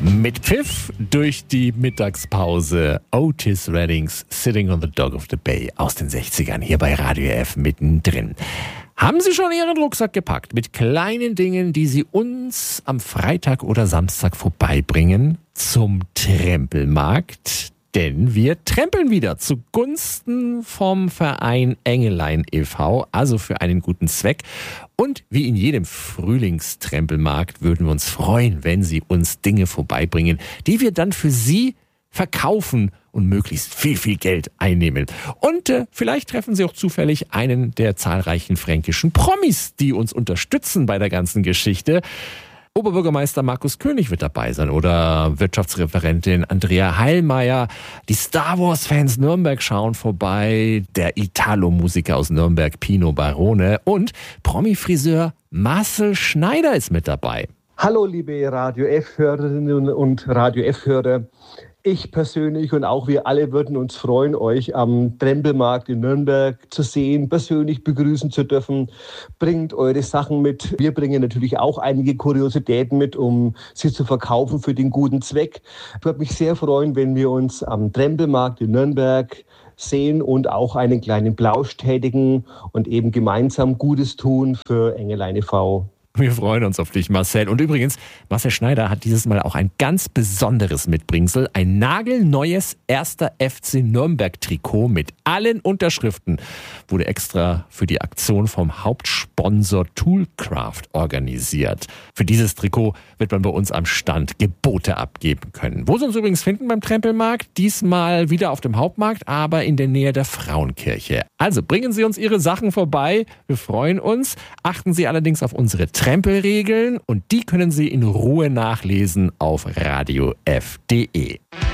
Mit Pfiff durch die Mittagspause. Otis Reddings Sitting on the Dock of the Bay aus den 60ern hier bei Radio F mittendrin. Haben Sie schon Ihren Rucksack gepackt mit kleinen Dingen, die Sie uns am Freitag oder Samstag vorbeibringen zum Trempelmarkt? Denn wir trempeln wieder zugunsten vom Verein Engelein e.V., also für einen guten Zweck. Und wie in jedem Frühlingstrempelmarkt würden wir uns freuen, wenn Sie uns Dinge vorbeibringen, die wir dann für Sie verkaufen und möglichst viel Geld einnehmen. Und vielleicht treffen Sie auch zufällig einen der zahlreichen fränkischen Promis, die uns unterstützen bei der ganzen Geschichte. Oberbürgermeister Markus König wird dabei sein oder Wirtschaftsreferentin Andrea Heilmeier. Die Star Wars-Fans Nürnberg schauen vorbei. Der Italo-Musiker aus Nürnberg Pino Barone und Promi-Friseur Marcel Schneider ist mit dabei. Hallo liebe Radio F-Hörerinnen und Radio F-Hörer. Ich persönlich und auch wir alle würden uns freuen, euch am Trempelmarkt in Nürnberg zu sehen, persönlich begrüßen zu dürfen. Bringt eure Sachen mit. Wir bringen natürlich auch einige Kuriositäten mit, um sie zu verkaufen für den guten Zweck. Ich würde mich sehr freuen, wenn wir uns am Trempelmarkt in Nürnberg sehen und auch einen kleinen Plausch tätigen und eben gemeinsam Gutes tun für Engelein e.V. Wir freuen uns auf dich, Marcel. Und übrigens, Marcel Schneider hat dieses Mal auch ein ganz besonderes Mitbringsel. Ein nagelneues 1. FC Nürnberg-Trikot mit allen Unterschriften. Wurde extra für die Aktion vom Hauptsponsor Toolcraft organisiert. Für dieses Trikot wird man bei uns am Stand Gebote abgeben können. Wo Sie uns übrigens finden beim Trempelmarkt? Diesmal wieder auf dem Hauptmarkt, aber in der Nähe der Frauenkirche. Also bringen Sie uns Ihre Sachen vorbei. Wir freuen uns. Achten Sie allerdings auf unsere Trempelregeln und die können Sie in Ruhe nachlesen auf radiof.de.